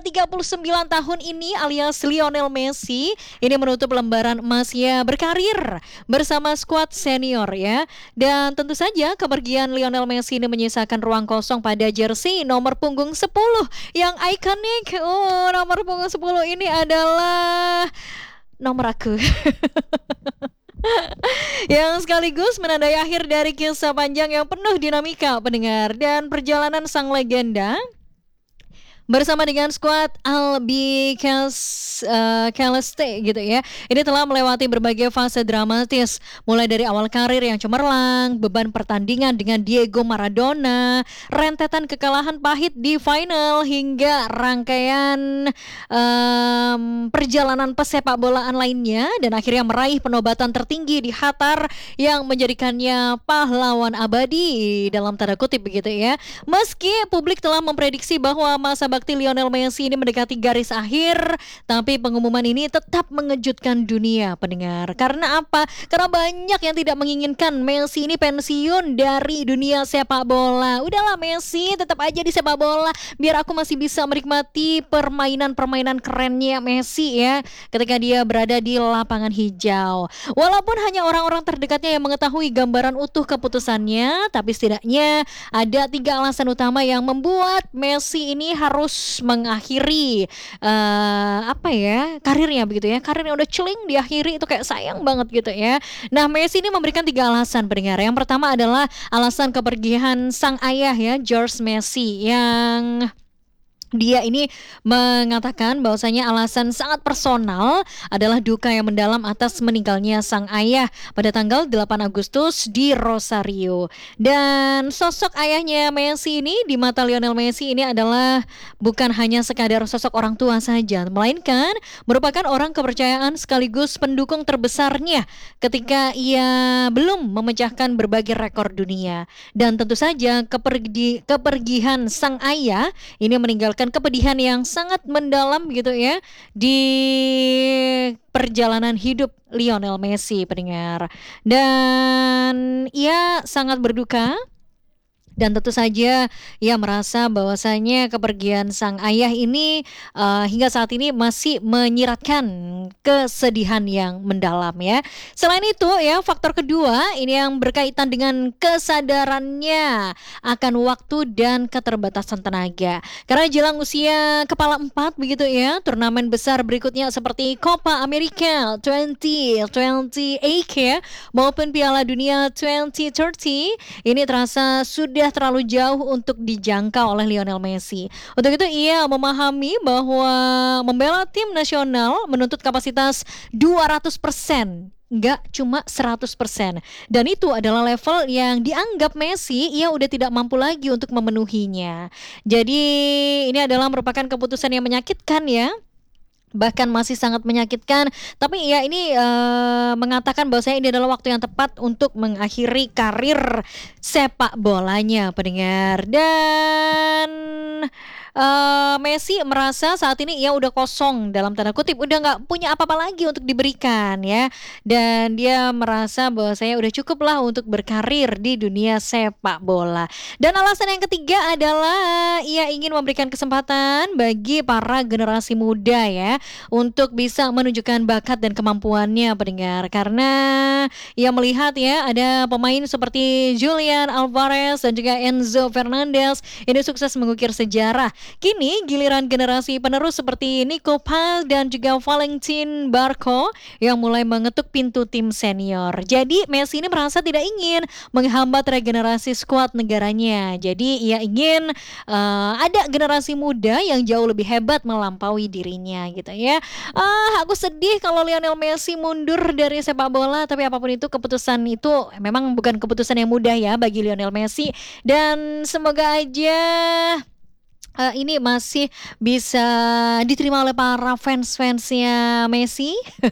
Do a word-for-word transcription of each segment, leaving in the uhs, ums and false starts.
tiga puluh sembilan tahun ini alias Lionel Messi ini menutup lembaran emasnya berkarir bersama skuad senior ya. Dan tentu saja kepergian Lionel Messi ini menyisakan ruang kosong pada jersey nomor punggung sepuluh yang ikonik. Oh, nomor punggung sepuluh ini adalah nomor aku. Yang sekaligus menandai akhir dari kisah panjang yang penuh dinamika pendengar dan perjalanan sang legenda bersama dengan skuad Albi uh, Celeste gitu ya. Ini telah melewati berbagai fase dramatis, mulai dari awal karir yang cemerlang, beban pertandingan dengan Diego Maradona, rentetan kekalahan pahit di final, hingga rangkaian um, perjalanan pesepak bolaan lainnya, dan akhirnya meraih penobatan tertinggi di Qatar yang menjadikannya pahlawan abadi dalam tanda kutip begitu ya. Meski publik telah memprediksi bahwa masa bakti Lionel Messi ini mendekati garis akhir, tapi pengumuman ini tetap mengejutkan dunia pendengar. Karena apa? Karena banyak yang tidak menginginkan Messi ini pensiun dari dunia sepak bola. Udahlah Messi, tetap aja di sepak bola biar aku masih bisa menikmati permainan-permainan kerennya Messi ya ketika dia berada di lapangan hijau. Walaupun hanya orang-orang terdekatnya yang mengetahui gambaran utuh keputusannya, tapi setidaknya ada tiga alasan utama yang membuat Messi ini harus mengakhiri uh, apa ya karirnya begitu ya. Karirnya udah celing diakhiri, itu kayak sayang banget gitu ya. Nah, Messi ini memberikan tiga alasan pendengar. Yang pertama adalah alasan kepergian sang ayah ya, George Messi, yang dia ini mengatakan bahwasanya alasan sangat personal adalah duka yang mendalam atas meninggalnya sang ayah pada tanggal delapan Agustus di Rosario. Dan sosok ayahnya Messi ini di mata Lionel Messi ini adalah bukan hanya sekadar sosok orang tua saja, melainkan merupakan orang kepercayaan sekaligus pendukung terbesarnya ketika ia belum memecahkan berbagai rekor dunia. Dan tentu saja kepergi, kepergian sang ayah ini meninggalkan kepedihan yang sangat mendalam gitu ya di perjalanan hidup Lionel Messi pendengar. Dan ia sangat berduka. Dan tentu saja ia merasa bahwasanya kepergian sang ayah ini uh, hingga saat ini masih menyiratkan kesedihan yang mendalam ya. Selain itu ya, faktor kedua ini yang berkaitan dengan kesadarannya akan waktu dan keterbatasan tenaga. Karena jelang usia kepala empat begitu ya, turnamen besar berikutnya seperti Copa America dua ribu dua puluh delapan ya maupun Piala Dunia dua ribu tiga puluh ini terasa sudah terlalu jauh untuk dijangkau oleh Lionel Messi. Untuk itu ia memahami bahwa membela tim nasional menuntut kapasitas dua ratus persen, enggak cuma seratus persen. Dan itu adalah level yang dianggap Messi ia udah tidak mampu lagi untuk memenuhinya. Jadi ini adalah merupakan keputusan yang menyakitkan ya. Bahkan masih sangat menyakitkan, tapi ya ini uh, mengatakan bahwa saya ini adalah waktu yang tepat untuk mengakhiri karir sepak bolanya pendengar. Dan uh, Messi merasa saat ini ia udah kosong dalam tanda kutip, udah nggak punya apa-apa lagi untuk diberikan ya. Dan dia merasa bahwa saya udah cukup lah untuk berkarir di dunia sepak bola. Dan alasan yang ketiga adalah ia ingin memberikan kesempatan bagi para generasi muda ya untuk bisa menunjukkan bakat dan kemampuannya pendengar. Karena ia melihat ya ada pemain seperti Julian Alvarez dan juga Enzo Fernandez ini sukses mengukir sejarah. Kini giliran generasi penerus seperti Nico Paz dan juga Valentin Barco yang mulai mengetuk pintu tim senior. Jadi Messi ini merasa tidak ingin menghambat regenerasi skuad negaranya. Jadi ia ingin uh, ada generasi muda yang jauh lebih hebat melampaui dirinya gitu ya. Ah, aku sedih kalau Lionel Messi mundur dari sepak bola, tapi apapun itu keputusan itu memang bukan keputusan yang mudah ya bagi Lionel Messi. Dan semoga aja Uh, ini masih bisa diterima oleh para fans-fansnya Messi.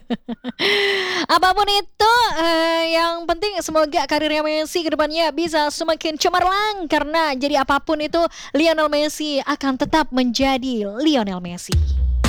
Apapun itu, uh, yang penting semoga karirnya Messi ke depannya bisa semakin cemerlang. Karena jadi apapun itu, Lionel Messi akan tetap menjadi Lionel Messi.